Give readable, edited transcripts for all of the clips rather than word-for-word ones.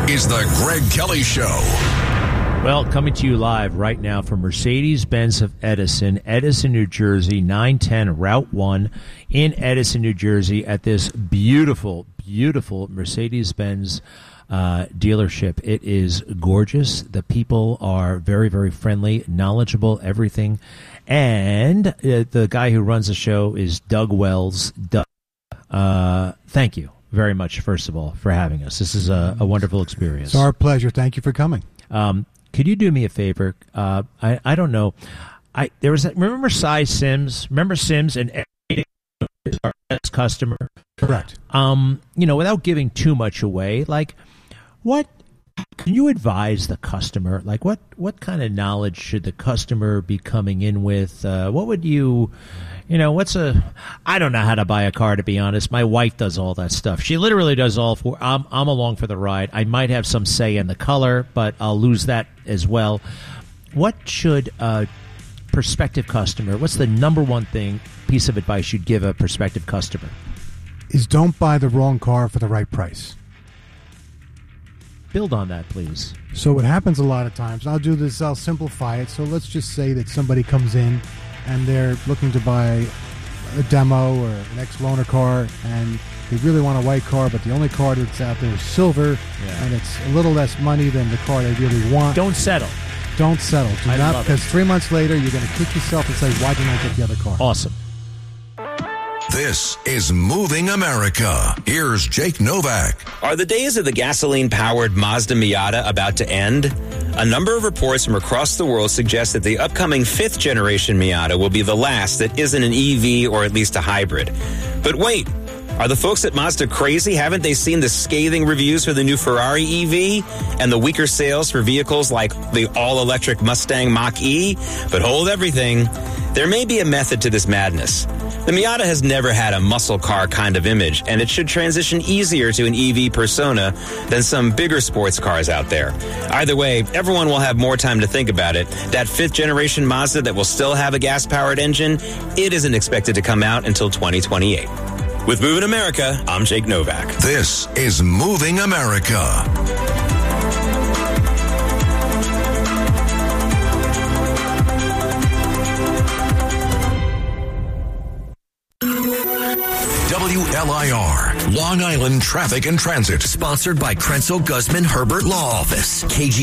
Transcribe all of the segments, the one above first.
is the Greg Kelly Show. Well, coming to you live right now from Mercedes-Benz of Edison, New Jersey, 910 Route 1 in Edison, New Jersey, at this beautiful, beautiful Mercedes-Benz dealership. It is gorgeous. The people are very, very friendly, knowledgeable, everything. And the guy who runs the show is Doug Wells. Doug, thank you very much, first of all, for having us. This is a wonderful experience. It's our pleasure. Thank you for coming. Could you do me a favor? I don't know. There was remember Cy Sims? Remember Sims and our best customer? Correct. Without giving too much away, like what can you advise the customer? Like what kind of knowledge should the customer be coming in with? What would you I don't know how to buy a car, to be honest. My wife does all that stuff. She literally does all I'm along for the ride. I might have some say in the color, but I'll lose that as well. What should a prospective customer, what's the number one piece of advice you'd give a prospective customer? Is don't buy the wrong car for the right price. Build on that, please. So what happens a lot of times, I'll simplify it. So let's just say that somebody comes in and they're looking to buy a demo or an ex-loaner car, and they really want a white car, but the only car that's out there is silver, and it's a little less money than the car they really want. Don't settle. Don't settle. Do not, because 3 months later, you're going to kick yourself and say, why didn't I get the other car? Awesome. This is Moving America. Here's Jake Novak. Are the days of the gasoline-powered Mazda Miata about to end? A number of reports from across the world suggest that the upcoming fifth-generation Miata will be the last that isn't an EV or at least a hybrid. But wait, are the folks at Mazda crazy? Haven't they seen the scathing reviews for the new Ferrari EV and the weaker sales for vehicles like the all-electric Mustang Mach-E? But hold everything. There may be a method to this madness. The Miata has never had a muscle car kind of image, and it should transition easier to an EV persona than some bigger sports cars out there. Either way, everyone will have more time to think about it. That fifth-generation Mazda that will still have a gas-powered engine, it isn't expected to come out until 2028. With Moving America, I'm Jake Novak. This is Moving America. WLIR, Long Island Traffic and Transit. Sponsored by Krenzel Guzman Herbert Law Office,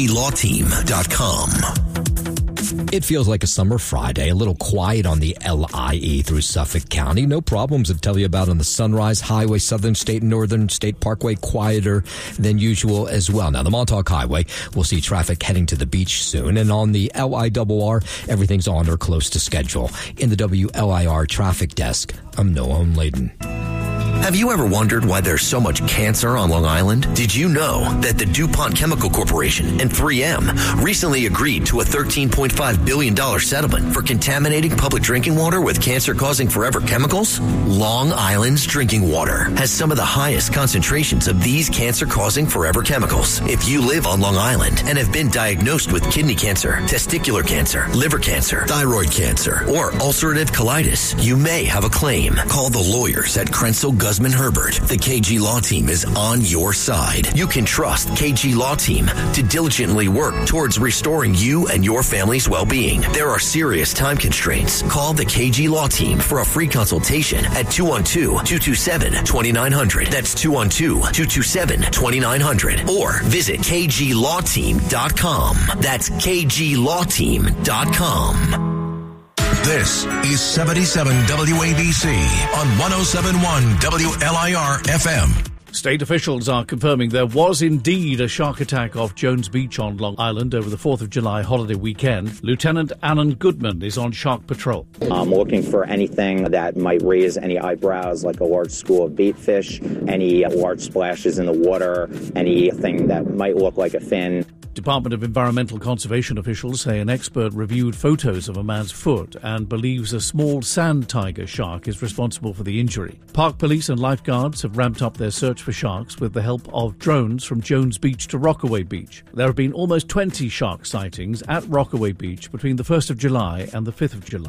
KGLawTeam.com. It feels like a summer Friday, a little quiet on the LIE through Suffolk County. No problems to tell you about on the Sunrise Highway, Southern State and Northern State Parkway, quieter than usual as well. Now, the Montauk Highway, we'll see traffic heading to the beach soon. And on the LIRR, everything's on or close to schedule. In the WLIR traffic desk, I'm Noam Layden. Have you ever wondered why there's so much cancer on Long Island? Did you know that the DuPont Chemical Corporation and 3M recently agreed to a $13.5 billion settlement for contaminating public drinking water with cancer-causing forever chemicals? Long Island's drinking water has some of the highest concentrations of these cancer-causing forever chemicals. If you live on Long Island and have been diagnosed with kidney cancer, testicular cancer, liver cancer, thyroid cancer, or ulcerative colitis, you may have a claim. Call the lawyers at Krenzel Guzman Herbert. The KG Law Team is on your side. You can trust KG Law Team to diligently work towards restoring you and your family's well-being. There are serious time constraints. Call the KG Law Team for a free consultation at 212-227-2900. That's 212-227-2900. Or visit KGLawTeam.com. That's KGLawTeam.com. This is 77 WABC on 107.1 WLIR FM. State officials are confirming there was indeed a shark attack off Jones Beach on Long Island over the 4th of July holiday weekend. Lieutenant Alan Goodman is on shark patrol. I'm looking for anything that might raise any eyebrows, like a large school of bait fish, any large splashes in the water, anything that might look like a fin. Department of Environmental Conservation officials say an expert reviewed photos of a man's foot and believes a small sand tiger shark is responsible for the injury. Park police and lifeguards have ramped up their search for sharks with the help of drones from Jones Beach to Rockaway Beach. There have been almost 20 shark sightings at Rockaway Beach between the 1st of July and the 5th of July.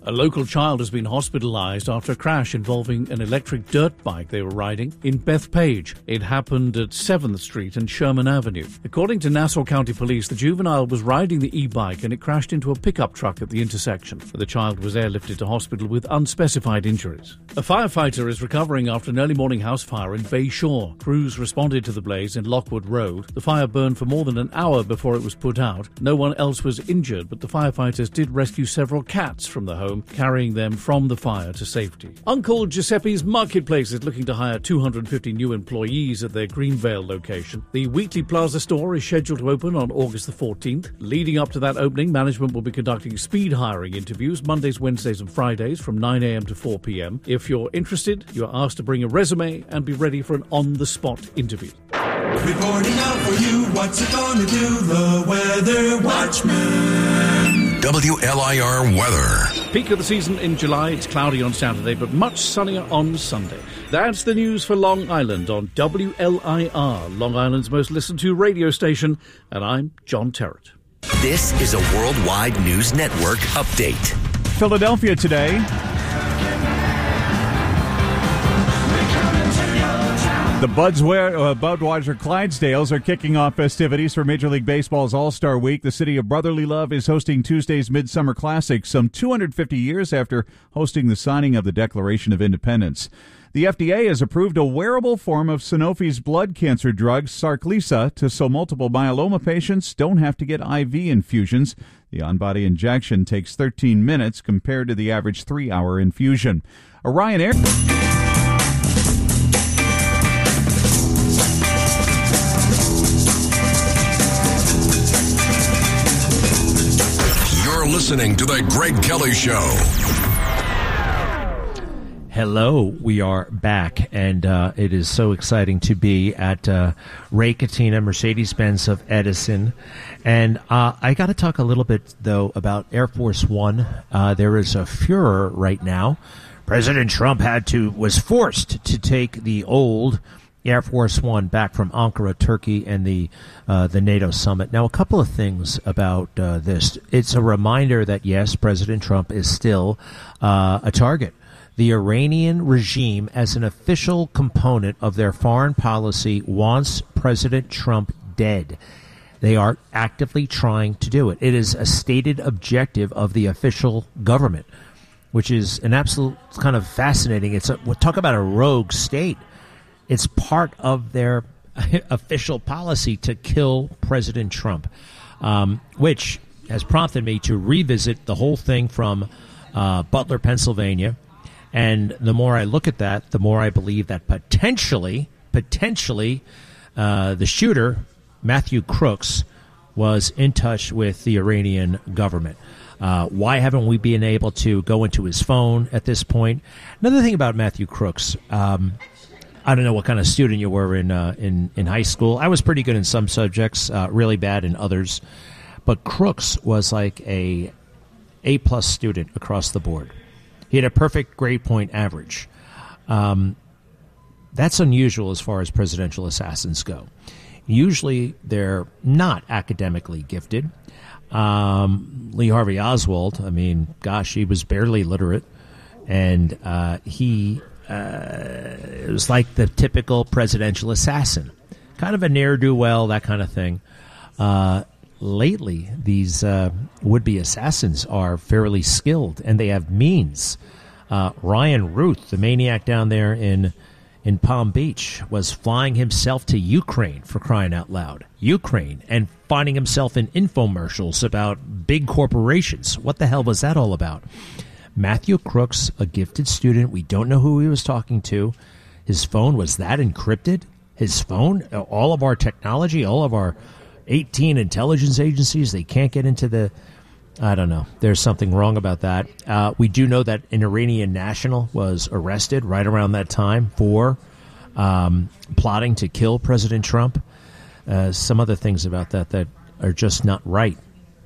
A local child has been hospitalized after a crash involving an electric dirt bike they were riding in Bethpage. It happened at 7th Street and Sherman Avenue. According to Nassau County Police, the juvenile was riding the e-bike and it crashed into a pickup truck at the intersection. The child was airlifted to hospital with unspecified injuries. A firefighter is recovering after an early morning house fire in Bayshore. Crews responded to the blaze in Lockwood Road. The fire burned for more than an hour before it was put out. No one else was injured, but the firefighters did rescue several cats from the home, carrying them from the fire to safety. Uncle Giuseppe's Marketplace is looking to hire 250 new employees at their Greenvale location. The Wheatley Plaza store is scheduled to open on August the 14th. Leading up to that opening, management will be conducting speed hiring interviews Mondays, Wednesdays and Fridays from 9 a.m. to 4 p.m. If you're interested, you are asked to bring a resume and be ready for an on-the-spot interview. Reporting out for you, what's it gonna do? The Weather Watchman. WLIR weather. Peak of the season in July. It's cloudy on Saturday, but much sunnier on Sunday. That's the news for Long Island on WLIR, Long Island's most listened to radio station, and I'm John Terrett. This is a Worldwide News Network update. Philadelphia today. The Budweiser Clydesdales are kicking off festivities for Major League Baseball's All-Star Week. The city of brotherly love is hosting Tuesday's Midsummer Classic, some 250 years after hosting the signing of the Declaration of Independence. The FDA has approved a wearable form of Sanofi's blood cancer drug, Sarclisa, so multiple myeloma patients don't have to get IV infusions. The on-body injection takes 13 minutes compared to the average 3-hour infusion. Orion Air... Listening to the Greg Kelly Show. Hello, we are back, and it is so exciting to be at Ray Catena, Mercedes-Benz of Edison. And I got to talk a little bit, though, about Air Force One. There is a furor right now. President Trump was forced to take the old Air Force One back from Ankara, Turkey, and the NATO summit. Now, a couple of things about this. It's a reminder that, yes, President Trump is still a target. The Iranian regime, as an official component of their foreign policy, wants President Trump dead. They are actively trying to do it. It is a stated objective of the official government, which is an absolute kind of fascinating. We'll talk about a rogue state. It's part of their official policy to kill President Trump, which has prompted me to revisit the whole thing from Butler, Pennsylvania. And the more I look at that, the more I believe that potentially, the shooter, Matthew Crooks, was in touch with the Iranian government. Why haven't we been able to go into his phone at this point? Another thing about Matthew Crooks, I don't know what kind of student you were in high school. I was pretty good in some subjects, really bad in others. But Crooks was like a A-plus student across the board. He had a perfect grade point average. That's unusual as far as presidential assassins go. Usually they're not academically gifted. Lee Harvey Oswald, I mean, gosh, he was barely literate. And it was like the typical presidential assassin, kind of a ne'er-do-well, that kind of thing. Lately, these would-be assassins are fairly skilled, and they have means. Ryan Ruth, the maniac down there in Palm Beach, was flying himself to Ukraine, for crying out loud. Ukraine, and finding himself in infomercials about big corporations. What the hell was that all about? Matthew Crooks, a gifted student. We don't know who he was talking to. His phone was that encrypted? His phone? All of our technology, all of our 18 intelligence agencies, they can't get into the... I don't know. There's something wrong about that. We do know that an Iranian national was arrested right around that time for plotting to kill President Trump. Some other things about that are just not right.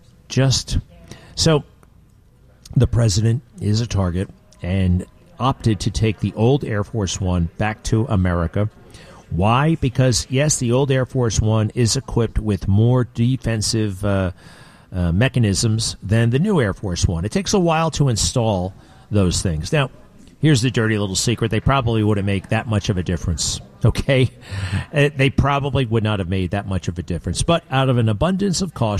So the president is a target and opted to take the old Air Force One back to America. Why? Because, yes, the old Air Force One is equipped with more defensive mechanisms than the new Air Force One. It takes a while to install those things. Now, here's the dirty little secret. They probably wouldn't make that much of a difference, okay? They probably would not have made that much of a difference. But out of an abundance of caution,